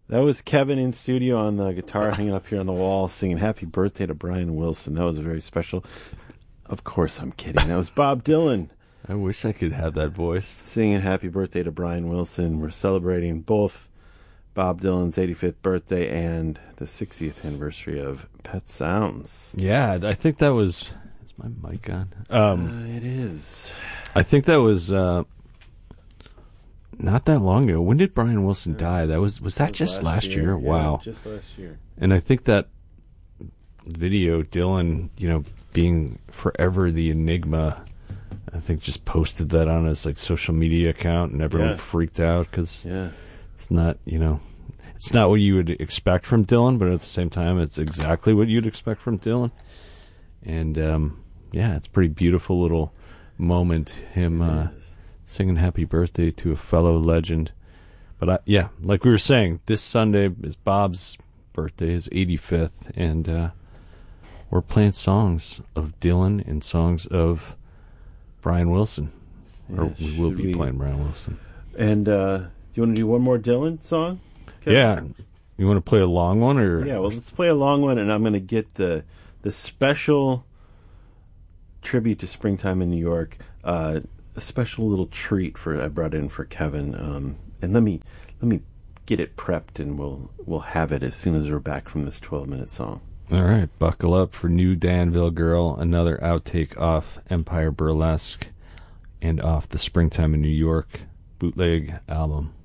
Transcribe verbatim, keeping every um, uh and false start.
That was Kevin in studio on the guitar hanging up here on the wall singing Happy Birthday to Brian Wilson. That was very special. Of course I'm kidding. That was Bob Dylan. I wish I could have that voice. Singing Happy Birthday to Brian Wilson. We're celebrating both Bob Dylan's eighty-fifth birthday and the sixtieth anniversary of Pet Sounds. Yeah, I think that was... Is my mic on? Um, uh, it is. I think that was... Uh, Not that long ago. When did Brian Wilson die? That was was that, that was just last, last year? year? Yeah, wow. Just last year. And I think that video, Dylan, you know, being forever the enigma, I think just posted that on his like social media account, and everyone yeah. freaked out because yeah. it's not, you know, it's not what you would expect from Dylan, but at the same time, it's exactly what you'd expect from Dylan. And um, yeah, it's a pretty beautiful little moment. Him. Uh, singing happy birthday to a fellow legend. But I, yeah, like we were saying, this Sunday is Bob's birthday, his eighty-fifth, and uh, we're playing songs of Dylan and songs of Brian Wilson. Yeah, or we will be we? playing Brian Wilson. And uh, do you want to do one more Dylan song? Kevin? Yeah. You want to play a long one? Or Yeah, well, let's play a long one, and I'm going to get the the special tribute to Springtime in New York, uh, a special little treat for I brought in for Kevin, um, and let me let me get it prepped, and we'll we'll have it as soon as we're back from this twelve minute song. All right, buckle up for New Danville Girl, another outtake off Empire Burlesque and off the Springtime in New York bootleg album.